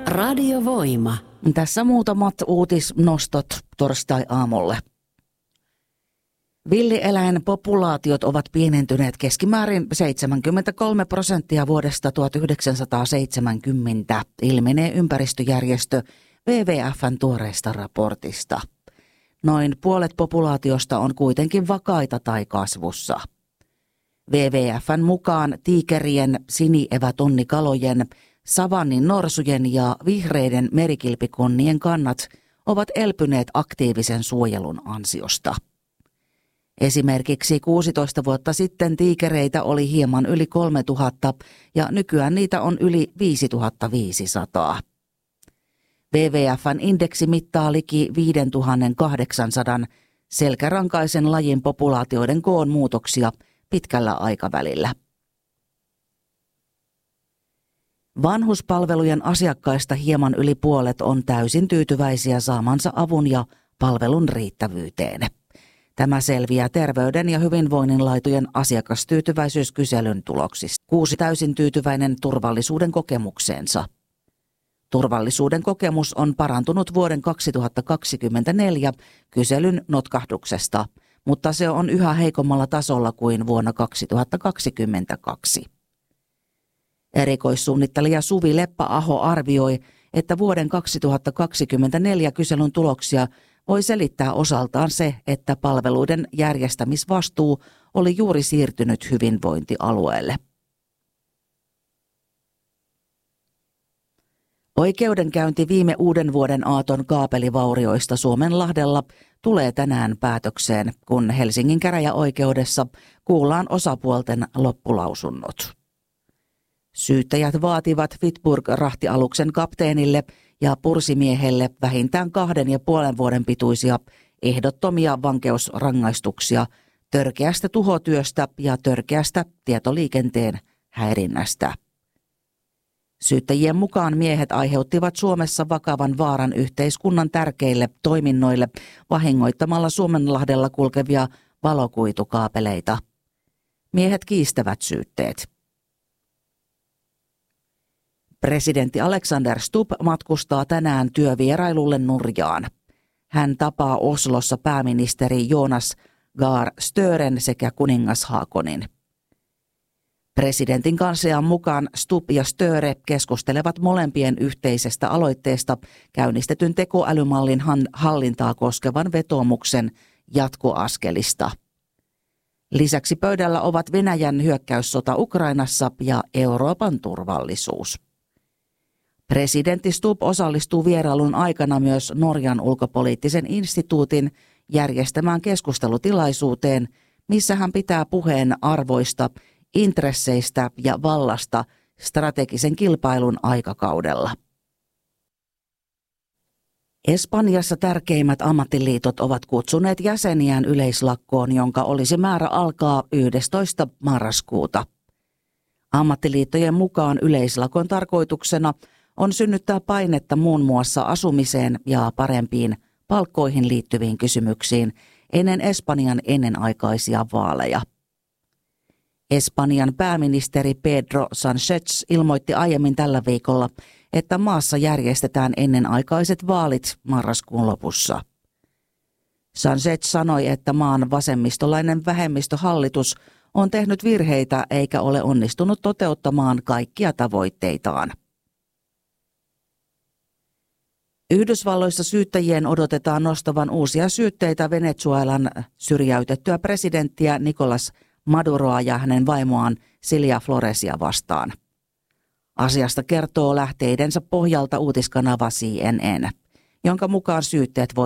Radiovoima. Tässä muutamat uutisnostot torstai-aamulle. Villieläinpopulaatiot ovat pienentyneet keskimäärin 73% vuodesta 1970, ilmenee ympäristöjärjestö WWF:n tuoreesta raportista. Noin puolet populaatiosta on kuitenkin vakaita tai kasvussa. WWF:n mukaan tiikerien, sinievätonnikalojen, savannin norsujen ja vihreiden merikilpikonnien kannat ovat elpyneet aktiivisen suojelun ansiosta. Esimerkiksi 16 vuotta sitten tiikereitä oli hieman yli 3000 ja nykyään niitä on yli 5500. WWF:n indeksi mittaa liki 5800 selkärankaisen lajin populaatioiden koon muutoksia pitkällä aikavälillä. Vanhuspalvelujen asiakkaista hieman yli puolet on täysin tyytyväisiä saamansa avun ja palvelun riittävyyteen. Tämä selviää Terveyden ja hyvinvoinnin laitojen asiakastyytyväisyyskyselyn tuloksista. 6 täysin tyytyväinen turvallisuuden kokemukseensa. Turvallisuuden kokemus on parantunut vuoden 2024 kyselyn notkahduksesta, mutta se on yhä heikommalla tasolla kuin vuonna 2022. Erikoissuunnittelija Suvi Leppäaho arvioi, että vuoden 2024 kyselyn tuloksia voi selittää osaltaan se, että palveluiden järjestämisvastuu oli juuri siirtynyt hyvinvointialueelle. Oikeudenkäynti viime uuden vuoden aaton kaapelivaurioista Suomenlahdella tulee tänään päätökseen, kun Helsingin käräjäoikeudessa kuullaan osapuolten loppulausunnot. Syyttäjät vaativat Vitburg-rahtialuksen kapteenille ja pursimiehelle vähintään 2,5 vuoden pituisia ehdottomia vankeusrangaistuksia törkeästä tuhotyöstä ja törkeästä tietoliikenteen häirinnästä. Syyttäjien mukaan miehet aiheuttivat Suomessa vakavan vaaran yhteiskunnan tärkeille toiminnoille vahingoittamalla Suomenlahdella kulkevia valokuitukaapeleita. Miehet kiistävät syytteet. Presidentti Alexander Stubb matkustaa tänään työvierailulle Norjaan. Hän tapaa Oslossa pääministeri Jonas Gahr Stören sekä kuningas Haakonin. Presidentin kanslian mukaan Stubb ja Störe keskustelevat molempien yhteisestä aloitteesta käynnistetyn tekoälymallin hallintaa koskevan vetoomuksen jatkoaskelista. Lisäksi pöydällä ovat Venäjän hyökkäyssota Ukrainassa ja Euroopan turvallisuus. Presidentti Stubb osallistuu vierailun aikana myös Norjan ulkopoliittisen instituutin järjestämään keskustelutilaisuuteen, missä hän pitää puheen arvoista, intresseistä ja vallasta strategisen kilpailun aikakaudella. Espanjassa tärkeimmät ammattiliitot ovat kutsuneet jäseniään yleislakkoon, jonka olisi määrä alkaa 11. marraskuuta. Ammattiliittojen mukaan yleislakon tarkoituksena on synnyttää painetta muun muassa asumiseen ja parempiin palkkoihin liittyviin kysymyksiin ennen Espanjan ennenaikaisia vaaleja. Espanjan pääministeri Pedro Sánchez ilmoitti aiemmin tällä viikolla, että maassa järjestetään ennenaikaiset vaalit marraskuun lopussa. Sánchez sanoi, että maan vasemmistolainen vähemmistöhallitus on tehnyt virheitä eikä ole onnistunut toteuttamaan kaikkia tavoitteitaan. Yhdysvalloissa syyttäjien odotetaan nostavan uusia syytteitä Venezuelan syrjäytettyä presidenttiä Nicolás Maduroa ja hänen vaimoaan Cilia Floresia vastaan. Asiasta kertoo lähteidensä pohjalta uutiskanava CNN, jonka mukaan syytteet